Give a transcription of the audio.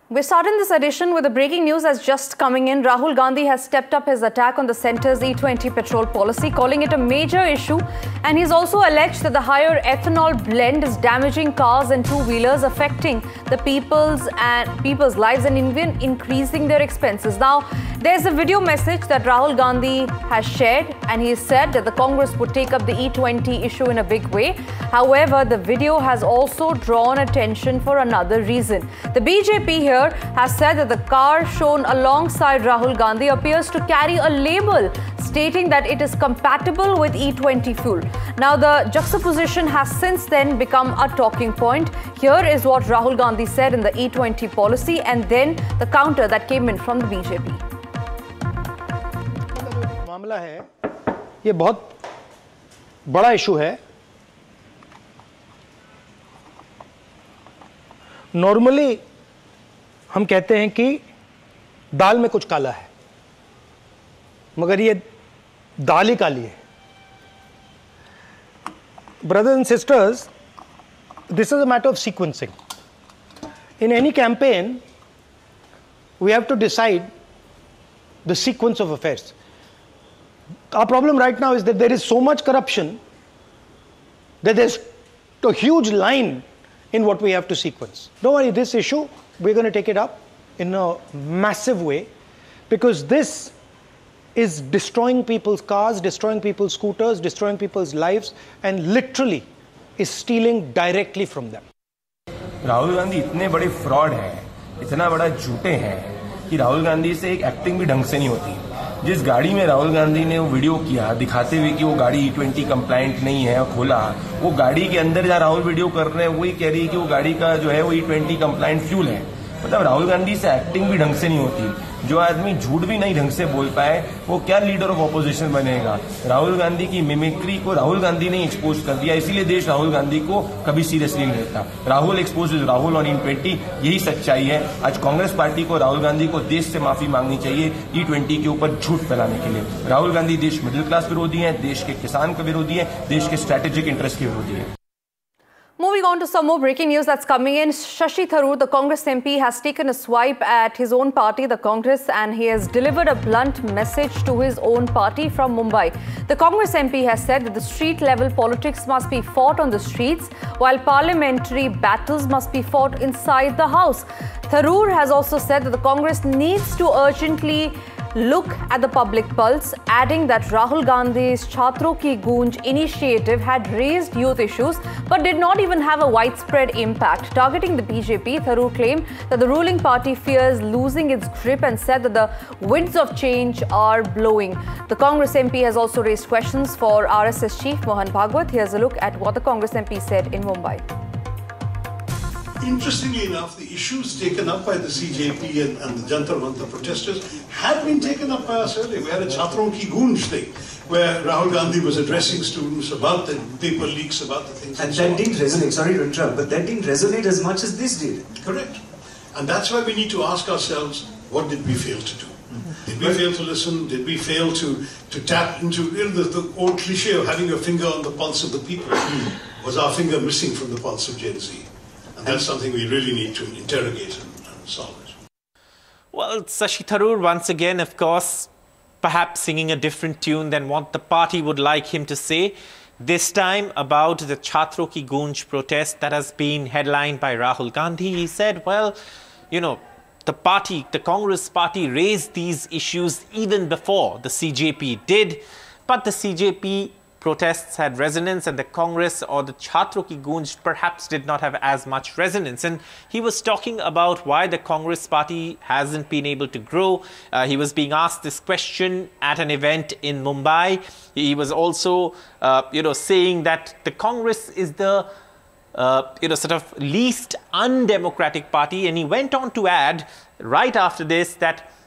We're starting this edition with the breaking news that's just coming in. Rahul Gandhi has stepped up his attack on the centre's E20 petrol policy, calling it a major issue. And he's also alleged that the higher ethanol blend is damaging cars and two-wheelers, affecting the people's lives and even increasing their expenses. Now, there's a video message that Rahul Gandhi has shared, and he said that the Congress would take up the E20 issue in a big way. However, the video has also drawn attention for another reason. The BJP here has said that the car shown alongside Rahul Gandhi appears to carry a label stating that it is compatible with E20 fuel. Now, the juxtaposition has since then become a talking point. Here is what Rahul Gandhi said in the E20 policy, and then the counter that came in from the BJP. मामला है, ये बहुत बड़ा issue है. Normally हम कहते हैं कि दाल में कुछ काला है, मगर ये दाल ही काली है. Brothers and sisters, this is a matter of sequencing. In any campaign, we have to decide the sequence of affairs. Our problem right now is that there is so much corruption that there's a huge line in what we have to sequence. Don't worry, this issue, we're going to take it up in a massive way, because this is destroying people's cars, destroying people's scooters, destroying people's lives, and literally is stealing directly from them. Rahul Gandhi इतने बड़े fraud हैं, इतना बड़ा झूठे हैं कि राहुल गांधी से एक एक्टिंग भी ढंग से नहीं होती. जिस गाड़ी में राहुल गांधी ने वो वीडियो किया दिखाते हुए कि वो गाड़ी E20 कंप्लायंट नहीं है, खोला, वो गाड़ी के अंदर जहाँ राहुल वीडियो कर रहे हैं वही कह रही है कि वो गाड़ी का जो है वो E20 कंप्लायंट फ्यूल है. मतलब राहुल गांधी से एक्टिंग भी ढंग से नहीं होती. जो आदमी झूठ भी नहीं ढंग से बोल पाए वो क्या लीडर ऑफ ऑपोजिशन बनेगा. राहुल गांधी की मिमिक्री को राहुल गांधी ने एक्सपोज कर दिया, इसीलिए देश राहुल गांधी को कभी सीरियसली नहीं लेता. Rahul expose Rahul on E20, यही सच्चाई है. आज कांग्रेस पार्टी को राहुल गांधी को देश से माफी मांगनी चाहिए E20 के ऊपर झूठ फैलाने के लिए. राहुल गांधी देश मिडिल क्लास विरोधी है, देश के किसान के विरोधी है, देश के स्ट्रैटेजिक इंटरेस्ट के विरोधी है. Moving on to some more breaking news that's coming in. Shashi Tharoor, the Congress MP, has taken a swipe at his own party, the Congress, and he has delivered a blunt message to his own party from Mumbai. The Congress MP has said that the street-level politics must be fought on the streets, while parliamentary battles must be fought inside the House. Tharoor has also said that the Congress needs to urgently look at the public pulse, adding that Rahul Gandhi's Chhatron Ki Goonj initiative had raised youth issues but did not even have a widespread impact. Targeting the BJP, Tharoor claimed that the ruling party fears losing its grip and said that the winds of change are blowing. The Congress MP has also raised questions for RSS chief Mohan Bhagwat. Here's a look at what the Congress MP said in Mumbai. Interestingly enough, the issues taken up by the CJP and the Jantar Mantar protesters had been taken up by us earlier. We had a Chhatron Ki Goonj thing, where Rahul Gandhi was addressing students about the paper leaks, about the things. And that didn't resonate, sorry to interrupt, but that didn't resonate as much as this did. Correct. And that's why we need to ask ourselves, what did we fail to do? Did we fail to listen? Did we fail to tap into the old cliche of having your finger on the pulse of the people? Was our finger missing from the pulse of Gen Z? And that's something we really need to interrogate and solve it. Well, Shashi Tharoor, once again, of course, perhaps singing a different tune than what the party would like him to say. This time about the Chhatron Ki Goonj protest that has been headlined by Rahul Gandhi. He said, well, you know, the Congress party raised these issues even before the CJP did, but the CJP protests had resonance and the Congress or the Chhatron Ki Goonj perhaps did not have as much resonance. And he was talking about why the Congress party hasn't been able to grow. He was being asked this question at an event in Mumbai. He was also, saying that the Congress is the sort of least undemocratic party. And he went on to add right after this that